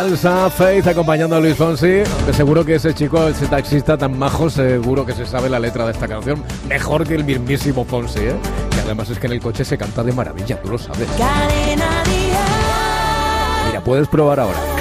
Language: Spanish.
Salsa, Faith acompañando a Luis Fonsi, que seguro que ese chico, ese taxista tan majo, seguro que se sabe la letra de esta canción mejor que el mismísimo Fonsi, ¿eh? Y además es que en el coche se canta de maravilla, tú lo sabes. Mira, puedes probar ahora.